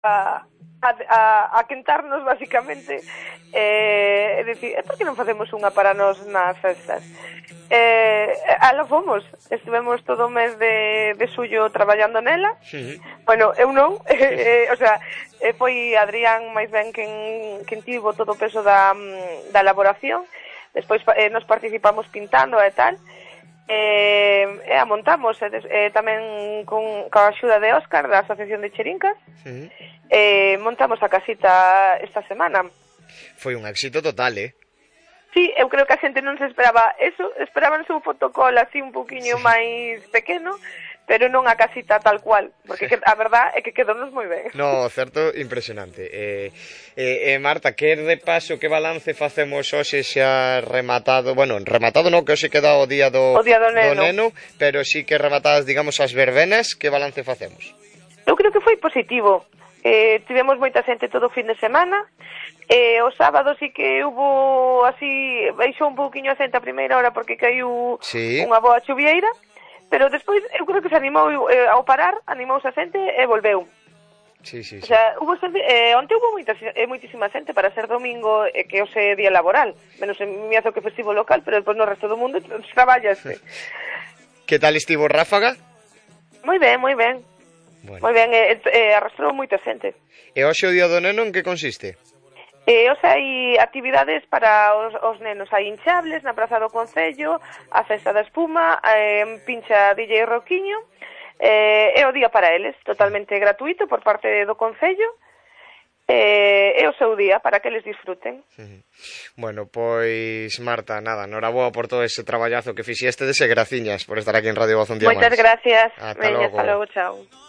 a quentarnos basicamente, decir, por que non facemos unha para nos nas festas? Aló fomos, estivemos todo o mes de xullo traballando nela. Bueno, eu non, o sea, foi Adrián máis ben quen tivo todo o peso da elaboración. Despois nos participamos pintando e tal, e a montamos tamén coa axuda de Óscar da Asociación de Cherincas. Montamos a casita esta semana. Foi un éxito total, Sí, eu creo que a xente non se esperaba eso, esperabanse un fotocall así un poquinho máis pequeno, pero non a casita tal cual, porque a verdad é que quedounos moi ben. No, certo, impresionante. Marta, que repaso, que balance facemos hoxe xa rematado, bueno, rematado non, que hoxe queda o día do neno, pero sí que rematadas, digamos, as verbenas, que balance facemos? Eu creo que foi positivo. Tivemos moita xente todo o fin de semana. O sábado sí que hubo así, baixou un pouquiño a xente a primeira hora porque caiu unha boa chuvieira, pero despois eu creo que se animou ao parar, animouse a xente e volveu. Sí. O sea, hubo xente, onte hubo moitísima xente para ser domingo, que é o día laboral, menos en Miazo que festivo local, pero depois no resto do mundo traballase. Que tal estivo Ráfaga? Moi ben, moi ben. Bueno. Moi ben, arrastrou moita xente. E hoxe o día do neno en que consiste? Hoxe hai actividades para os nenos, hai hinchables na Praza do Concello, a festa da espuma, pincha DJ Roquiño, é o día para eles, totalmente gratuito por parte do Concello, é o seu día para que eles disfruten. Bueno, pois Marta, nada, noraboa por todo ese traballazo que fixestes e graciñas por estar aquí en Radio Voz un día máis. Moitas gracias. Ata logo. Hasta logo, chao.